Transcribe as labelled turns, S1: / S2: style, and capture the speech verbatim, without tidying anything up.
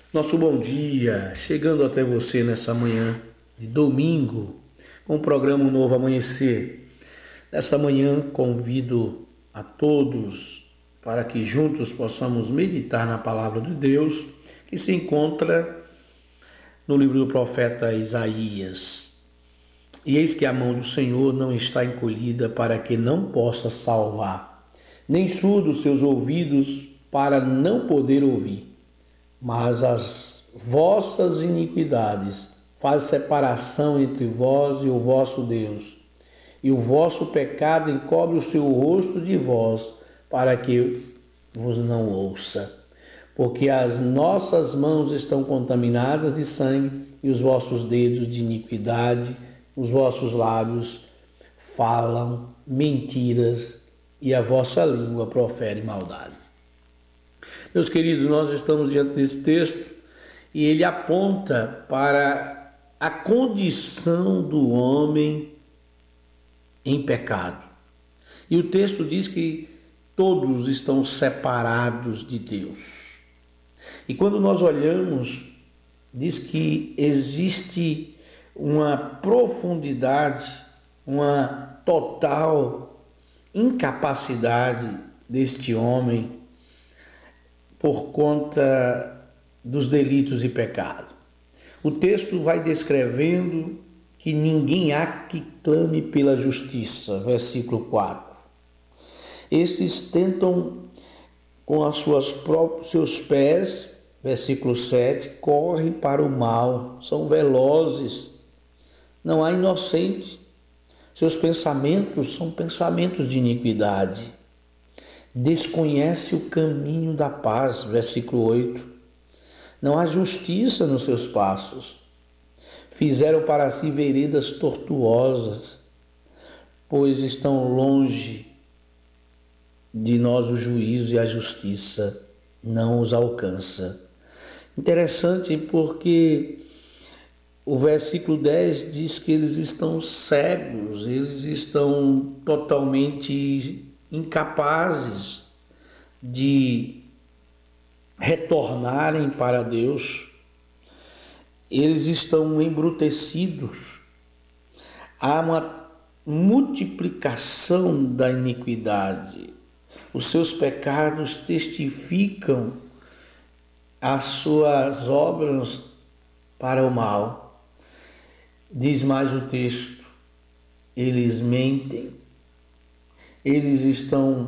S1: Nosso bom dia, chegando até você nessa manhã de domingo, com o programa Novo Amanhecer. Nessa manhã convido a todos para que juntos possamos meditar na palavra de Deus, que se encontra no livro do profeta Isaías. E eis que a mão do Senhor não está encolhida para que não possa salvar, nem surdos seus ouvidos para não poder ouvir. Mas as vossas iniquidades fazem separação entre vós e o vosso Deus, e o vosso pecado encobre o seu rosto de vós, para que vos não ouça. Porque as nossas mãos estão contaminadas de sangue, e os vossos dedos de iniquidade, os vossos lábios falam mentiras, e a vossa língua profere maldade. Meus queridos, nós estamos diante desse texto e ele aponta para a condição do homem em pecado. E o texto diz que todos estão separados de Deus. E quando nós olhamos, diz que existe uma profundidade, uma total incapacidade deste homem por conta dos delitos e pecados. O texto vai descrevendo que ninguém há que clame pela justiça, versículo quatro. Esses tentam com as suas próprios seus pés, versículo sete, correm para o mal, são velozes, não há inocente. Seus pensamentos são pensamentos de iniquidade. Desconhece o caminho da paz, versículo oito. Não há justiça nos seus passos. Fizeram para si veredas tortuosas, pois estão longe de nós o juízo e a justiça não os alcança. Interessante porque o versículo dez diz que eles estão cegos, eles estão totalmente incapazes de retornarem para Deus, eles estão embrutecidos. Há uma multiplicação da iniquidade, os seus pecados testificam as suas obras para o mal. Diz mais o texto, eles mentem, eles estão